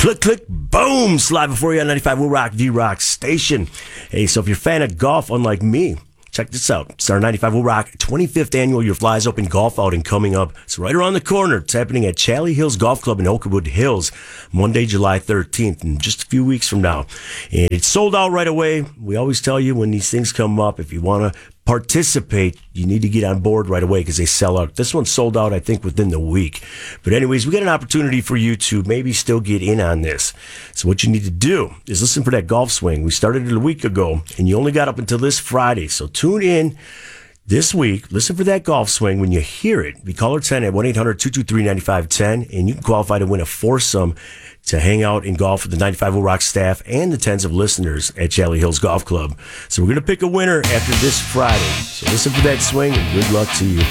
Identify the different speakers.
Speaker 1: Click, click, boom! Slide before you on 95 Will Rock, V-Rock Station. Hey, so if you're a fan of golf, unlike me, check this out. It's our 95 Will Rock 25th annual Your Flies Open Golf Outing coming up. It's right around the corner. It's happening at Charlie Hills Golf Club in Oakwood Hills, Monday, July 13th, in just a few weeks from now. And it's sold out right away. We always tell you when these things come up, if you want to participate, you need to get on board right away because they sell out. This one sold out, I think, within the week. But anyways, we got an opportunity for you to maybe still get in on this. So what you need to do is listen for that golf swing. We started it a week ago, and you only got up until this Friday. So tune in this week. Listen for that golf swing. When you hear it, be caller 10 at 1-800-223-9510, and you can qualify to win a foursome to hang out and golf with the 95 Will Rock staff and the tens of listeners at Charlie Hills Golf Club. So we're going to pick a winner after this Friday. So listen for that swing, and good luck to you.